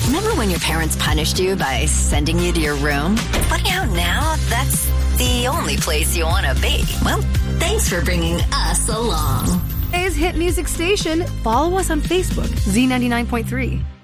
Remember when your parents punished you by sending you to your room? Funny how now that's the only place you want to be. Well, thanks for bringing us along. Today's hit music station. Follow us on Facebook, Z99.3.